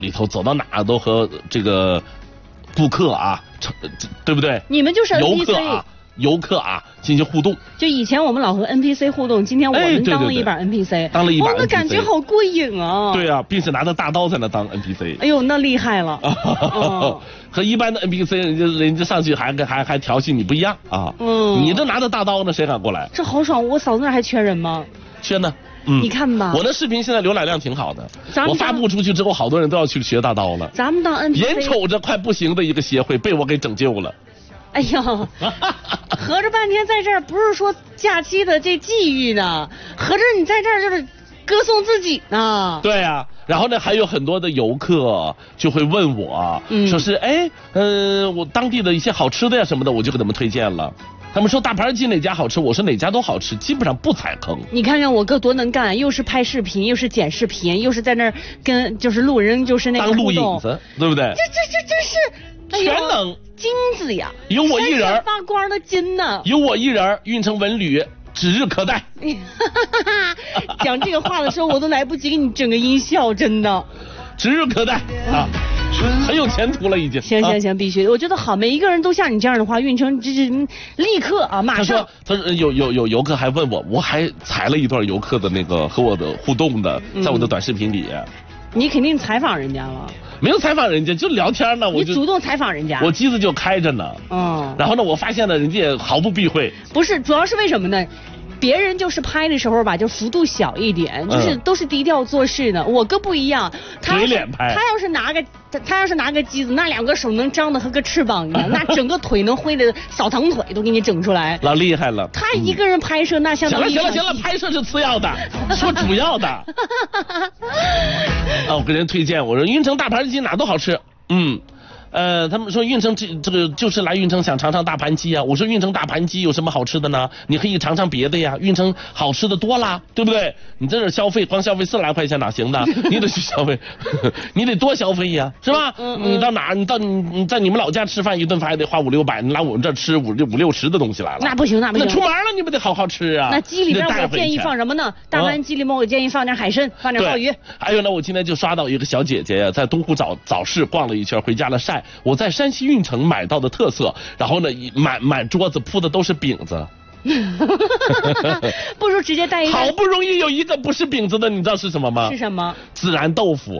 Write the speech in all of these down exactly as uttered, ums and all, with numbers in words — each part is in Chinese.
里头走到哪都和这个顾客啊，对不对？ 你们就是 N P C 游客啊。游客啊，进行互动。 就以前我们老和 N P C 互动，今天我们当了一把 N P C，、哎、 对对对当了一把 N P C， 哦，那感觉好过瘾啊！ 对啊，并且拿着大刀在那当 N P C。 哎呦，那厉害了！ 哦、和一般的 N P C， 人家人家上去还还还调戏你不一样啊。嗯，你这拿着大刀呢，谁敢过来？ 这好爽！我嫂子那还缺人吗？ 缺呢。嗯， 你看吧， 我的视频现在浏览量挺好的，我发布出去之后，好多人都要去学大刀了。 咱们当 N P C， 眼瞅着快不行的一个协会被我给拯救了。 哎呀，合着半天在这儿不是说假期的这际遇呢，合着你在这儿就是歌颂自己呢。 对啊，然后呢还有很多的游客就会问我，嗯、说是哎，呃，我当地的一些好吃的呀什么的，我就给他们推荐了。他们说大盘鸡哪家好吃，我说哪家都好吃，基本上不踩坑。 你看看我哥多能干，又是拍视频，又是剪视频，又是在那儿跟就是路人就是那个当录影子，对不对？ 这这这真是、 哎、全能金子呀！ 有我一人闪闪发光的金呢， 有我一人运成文旅，指日可待。 讲这个话的时候，我都来不及给你整个音效，真的。 指日可待啊！很有前途了，已经。 行行行，必须，我觉得好，每一个人都像你这样的话，运成这是立刻啊，马上。 他说，他说有有有游客还问我，我还采了一段游客的那个和我的互动的，在我的短视频里。嗯、 你肯定采访人家了？ 没有采访人家，就聊天呢。我你主动采访人家？ 我机子就开着呢。 嗯。 然后呢，我发现了人家也毫不避讳。 不是，主要是为什么呢？别人就是拍的时候吧，就幅度小一点，就是都是低调做事的。嗯、我哥不一样，他怼脸拍， 他要是拿个他他要是拿个机子，那两个手能张得和个翅膀一样，那整个腿能挥的扫堂腿都给你整出来， 老厉害了。 他一个人拍摄、嗯、那相当于行了行了行了，拍摄是次要的，说主要的。啊，我给人推荐，我说运城大盘鸡哪都好吃，嗯。呃，他们说运城这这个就是来运城想尝尝大盘鸡啊。我说运城大盘鸡有什么好吃的呢？你可以尝尝别的呀，运城好吃的多啦，对不对？你在这消费光消费四来块钱哪行的？你得去消费，你得多消费呀，是吧？嗯嗯、你到哪你到你你在你们老家吃饭一顿饭也得花五六百，你来我们这儿吃五六五六十的东西来了。 那不行，那不行。 那出门了你不得好好吃啊？ 那鸡里边我建议放什么呢？大盘鸡里面我建议放点海参，放点鲍鱼。 还有呢，我今天就刷到一个小姐姐呀，在东湖早早市逛了一圈，回家了晒。我在山西运城买到的特色，然后呢，满满桌子铺的都是饼子。 不如直接带一个。 好不容易有一个不是饼子的，你知道是什么吗？ 是什么？ 孜然豆腐。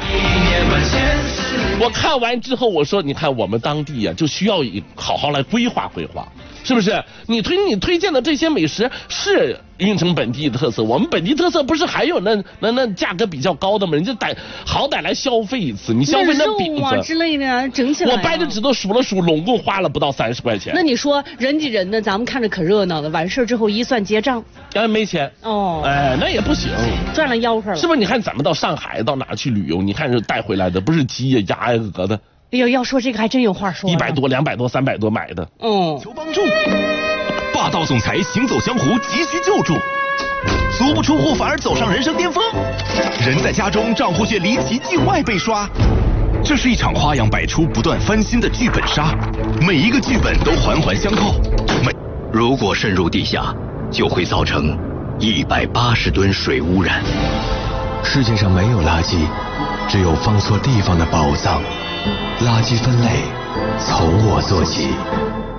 我看完之后，我说，你看我们当地啊，就需要好好来规划规划，是不是？你推你推荐的这些美食是运城本地的特色，我们本地特色不是还有那那那价格比较高的吗？人家得好歹来消费一次，你消费那饼子啊之类的整起来、啊。 我掰着指头数了数，拢共花了不到三十块钱。 那你说人挤人的，咱们看着可热闹了，完事之后一算结账， 哎没钱哦，哎那也不行， 赚了吆喝了， 是不是？你看咱们到上海到哪去旅游，你看这带回来的不是鸡呀鸭呀鹅的。 哎呦，要说这个还真有话说， 一百多、两百多、三百多买的。 嗯， 求帮助，霸道总裁行走江湖，急需救助，足不出户反而走上人生巅峰，人在家中账户却离奇境外被刷。这是一场花样百出、不断翻新的剧本杀，每一个剧本都环环相扣。每如果渗入地下，就会造成一百八十吨水污染。 世界上没有垃圾，只有放错地方的宝藏。垃圾分类从我做起。